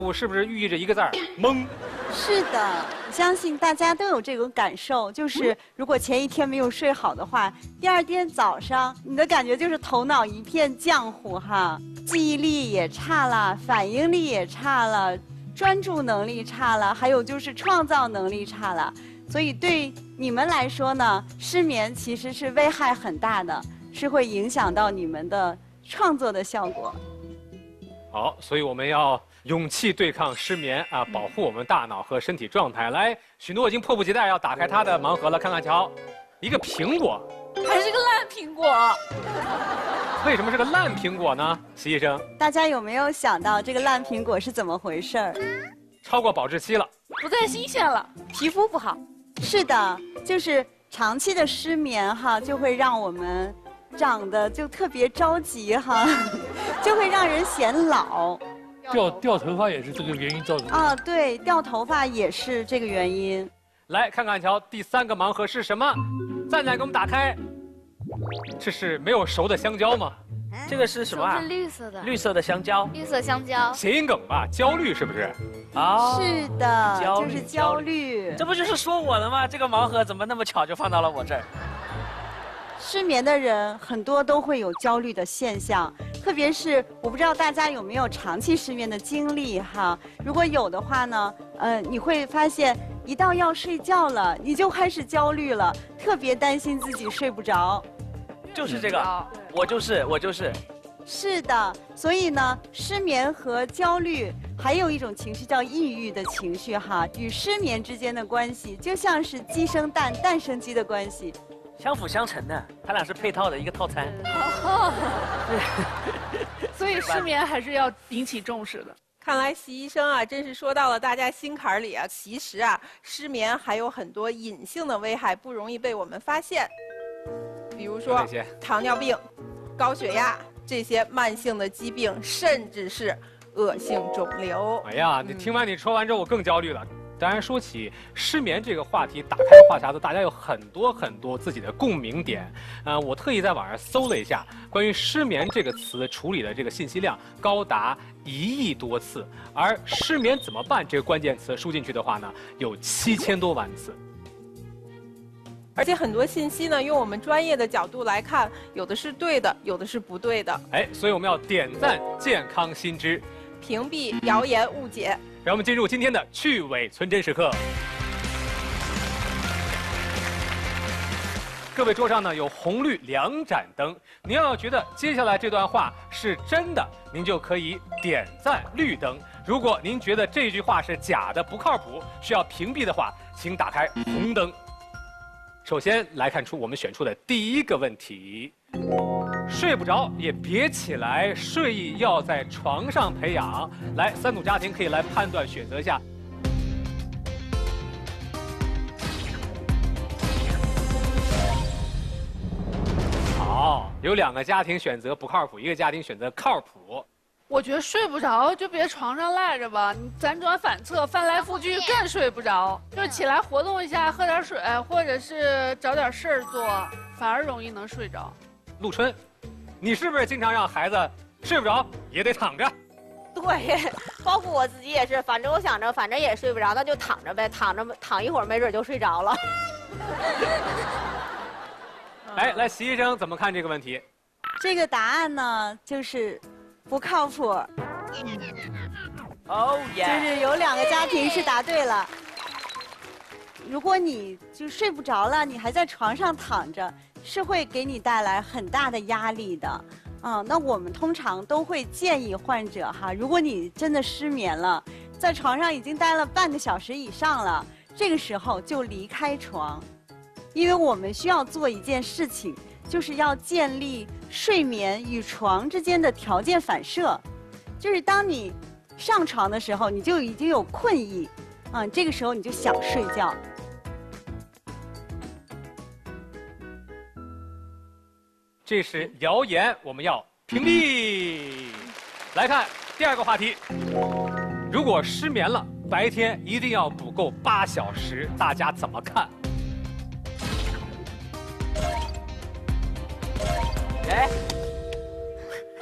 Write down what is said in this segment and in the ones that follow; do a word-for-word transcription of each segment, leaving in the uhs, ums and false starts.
我是不是寓意着一个字儿懵？ 是的，我相信大家都有这种感受，就是如果前一天没有睡好的话，第二天早上你的感觉就是头脑一片浆糊哈，记忆力也差了，反应力也差了，专注能力差了，还有就是创造能力差了。所以对你们来说呢，失眠其实是危害很大的，是会影响到你们的创作的效果。 好，所以我们要勇气对抗失眠啊，保护我们大脑和身体状态。来，许诺已经迫不及待要打开他的盲盒了，看看瞧，一个苹果， 还是个烂苹果。 为什么是个烂苹果呢？习医生， 大家有没有想到这个烂苹果是怎么回事儿？ 超过保质期了， 不再新鲜了，皮肤不好。 是的，就是长期的失眠哈，就会让我们长得就特别着急哈，就会让人显老。 掉掉头发也是这个原因造成的啊，对，掉头发也是这个原因。 来看看瞧，第三个盲盒是什么？赞赞给我们打开。这是没有熟的香蕉吗？ 这个是什么啊？ 是绿色的， 绿色的香蕉。 绿色香蕉。 谐音梗吧，焦虑是不是？ 啊， 是的， 焦虑就是焦虑。 这不就是说我的吗？这个盲盒怎么那么巧就放到了我这儿？ 失眠的人很多都会有焦虑的现象，特别是我不知道大家有没有长期失眠的经历哈。如果有的话呢，呃，你会发现一到要睡觉了，你就开始焦虑了，特别担心自己睡不着。 就是这个，我就是我就是。 是的，所以呢，失眠和焦虑还有一种情绪叫抑郁的情绪哈，与失眠之间的关系就像是鸡生蛋，蛋生鸡的关系。 相辅相成的，它俩是配套的一个套餐。 哦，所以失眠还是要引起重视的。 看来习医生啊，真是说到了大家心坎儿里啊。其实啊，失眠还有很多隐性的危害，不容易被我们发现。比如说糖尿病、高血压这些慢性的疾病，甚至是恶性肿瘤。 哎呀，你听完你说完之后，我更焦虑了。当然，说起失眠这个话题，打开话匣子，大家有很多很多自己的共鸣点。呃，我特意在网上搜了一下关于失眠这个词处理的这个信息量高达一亿多次，而失眠怎么办这个关键词输进去的话呢，有七千多万次。 而且很多信息呢，用我们专业的角度来看，有的是对的，有的是不对的。 哎，所以我们要点赞健康新知， 屏蔽谣言误解。 让我们进入今天的趣伪存真时刻。各位桌上呢有红绿两盏灯，您要觉得接下来这段话是真的，您就可以点赞绿灯；如果您觉得这句话是假的、不靠谱，需要屏蔽的话，请打开红灯。首先来看出我们选出的第一个问题：睡不着也别起来，睡意要在床上培养。来，三组家庭可以来判断选择一下。好，有两个家庭选择不靠谱，一个家庭选择靠谱。 我觉得睡不着就别床上赖着吧，你辗转反侧，翻来覆去更睡不着。就是起来活动一下，喝点水，或者是找点事儿做，反而容易能睡着。 陆春，你是不是经常让孩子睡不着也得躺着？ 对，包括我自己也是，反正我想着，反正也睡不着，那就躺着呗，躺着躺一会儿，没准就睡着了。 哎，来，习医生怎么看这个问题？ 这个答案呢，就是不靠谱。 哦耶！ 就是有两个家庭是答对了。如果你就睡不着了，你还在床上躺着，是会给你带来很大的压力的。啊，那我们通常都会建议患者哈，如果你真的失眠了，在床上已经待了半个小时以上了，这个时候就离开床，因为我们需要做一件事情，就是要建立睡眠与床之间的条件反射，就是当你上床的时候，你就已经有困意，啊，这个时候你就想睡觉。 这是谣言，我们要屏蔽。来看第二个话题，如果失眠了，白天一定要补够八小时，大家怎么看？ 哎，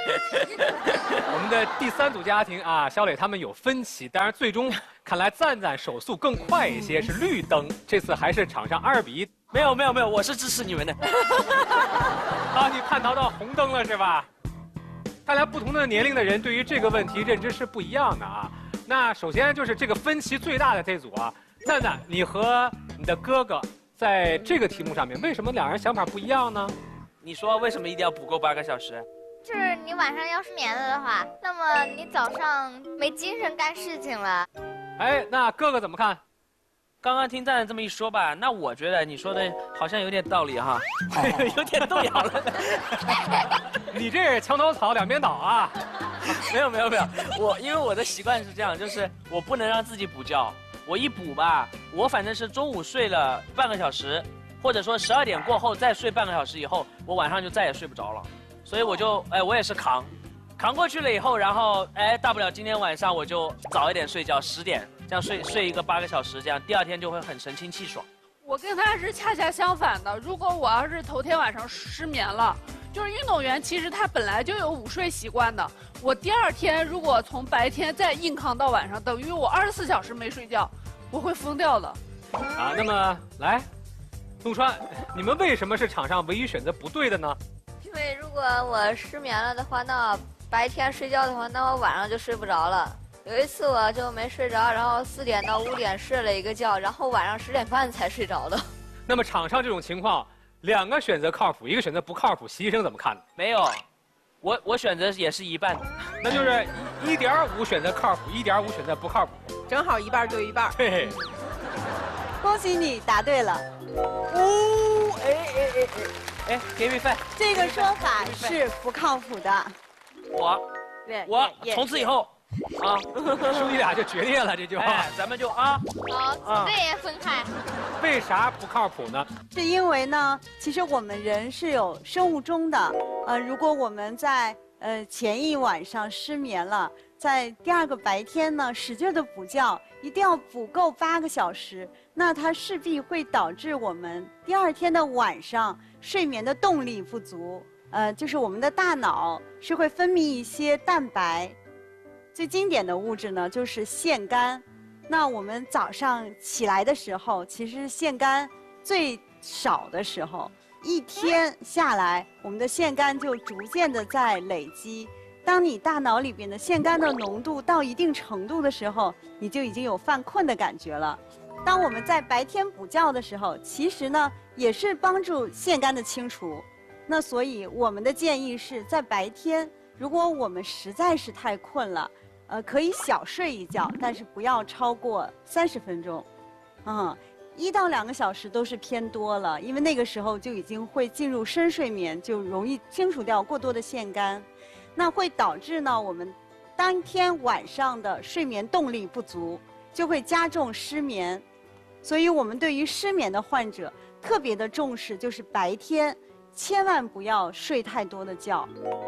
我们的第三组家庭啊，肖磊他们有分歧，但是最终看来赞赞手速更快一些，是绿灯。这次还是场上二比一。 没有没有没有，我是支持你们的。 啊，你叛逃到红灯了是吧？看来不同的年龄的人对于这个问题认知是不一样的啊。那首先就是这个分歧最大的这组啊，赞赞，你和你的哥哥在这个题目上面，为什么两人想法不一样呢？ 你说为什么一定要补够八个小时？ 就是你晚上要失眠了的话，那么你早上没精神干事情了。 哎，那哥哥怎么看？ 刚刚听赞赞这么一说吧，那我觉得你说的好像有点道理哈，有点动摇了。 你这墙头草两边倒啊！ 没有没有没有，我因为我的习惯是这样，就是我不能让自己补觉，我一补吧，我反正是中午睡了半个小时，或者说十二点过后再睡半个小时以后，我晚上就再也睡不着了，所以我就哎我也是扛，扛过去了以后，然后哎大不了今天晚上我就早一点睡觉，十点。这样睡睡一个八个小时，这样第二天就会很神清气爽。 我跟他是恰恰相反的。如果我要是头天晚上失眠了，就是运动员其实他本来就有午睡习惯的。我第二天如果从白天再硬扛到晚上，等于我二十四小时没睡觉，我会疯掉的。 啊，那么来，陆川，你们为什么是场上唯一选择不对的呢？ 因为如果我失眠了的话，那白天睡觉的话，那我晚上就睡不着了。有一次我就没睡着，然后四点到五点睡了一个觉，然后晚上十点半才睡着的。 那么场上这种情况，两个选择靠谱，一个选择不靠谱，习医生怎么看呢？ 没有，我我选择也是一半， 那就是一点五选择靠谱，一点五选择不靠谱， 正好一半对一半。 嘿嘿， 恭喜你答对了。 哦，哎哎哎哎，哎，给米饭。 这个说法是不靠谱的。 我，我从此以后。啊， 兄弟俩就决裂了，这句话， 哎、咱们就啊， 好，对也分开。 为啥不靠谱呢？ 是因为呢，其实我们人是有生物钟的，呃，如果我们在呃前一晚上失眠了，在第二个白天呢使劲的补觉，一定要补够八个小时，那它势必会导致我们第二天的晚上睡眠的动力不足，呃，就是我们的大脑是会分泌一些蛋白。最经典的物质呢，就是腺苷。那我们早上起来的时候，其实腺苷最少的时候，一天下来，我们的腺苷就逐渐的在累积。当你大脑里边的腺苷的浓度到一定程度的时候，你就已经有犯困的感觉了。当我们在白天补觉的时候，其实呢也是帮助腺苷的清除。那所以我们的建议是在白天，如果我们实在是太困了。呃，可以小睡一觉，但是不要超过三十分钟，嗯，一到两个小时都是偏多了，因为那个时候就已经会进入深睡眠，就容易清除掉过多的腺苷，那会导致呢我们当天晚上的睡眠动力不足，就会加重失眠，所以我们对于失眠的患者特别的重视，就是白天千万不要睡太多的觉。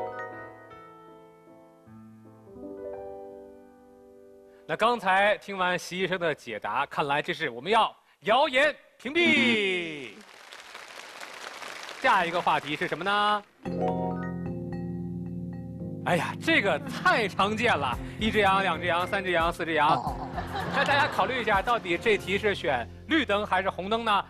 那刚才听完习医生的解答，看来这是我们要谣言屏蔽。下一个话题是什么呢？哎呀，这个太常见了，一只羊、两只羊、三只羊、四只羊。那大家考虑一下，到底这题是选绿灯还是红灯呢？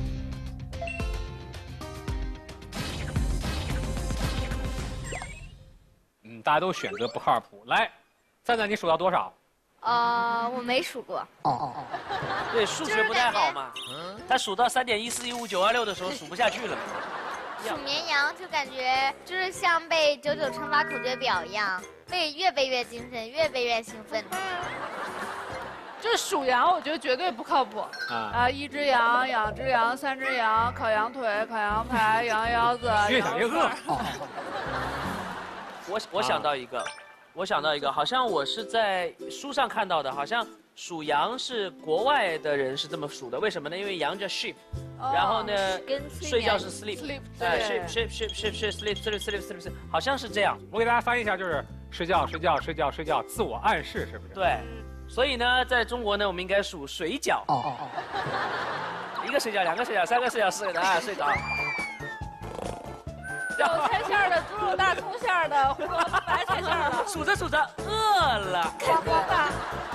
嗯，大家都选择不靠谱。来，赞赞，你数到多少？ 呃，我没数过。 哦哦哦，对，数学不太好嘛。他数到三点一四一五九二六的时候数不下去了。 数绵羊就感觉就是像背九九乘法口诀表一样，背越背越精神，越背越兴奋。 就是数羊，我觉得绝对不靠谱啊！啊，一只羊，两只羊，三只羊，烤羊腿，烤羊排，羊腰子。 越想越饿。 我我想到一个。我想到一个，好像我是在书上看到的，好像数羊是国外的人是这么数的，为什么呢？因为羊叫 sheep，、哦、然后呢，睡觉是 sleep， sleep， 哎 sheep sheep sheep sheep sheep sleep sleep sleep sleep sleep， 好像是这样。 我给大家翻译一下，就是睡觉睡觉睡觉睡觉，自我暗示是不是？ 对，所以呢，在中国呢，我们应该数水饺。哦哦哦。一个水饺，两个水饺，三个水饺，四个啊，睡着。 韭菜馅儿的、猪肉大葱馅儿的、胡萝卜白菜馅儿的。 数着数着饿了， 开锅吧。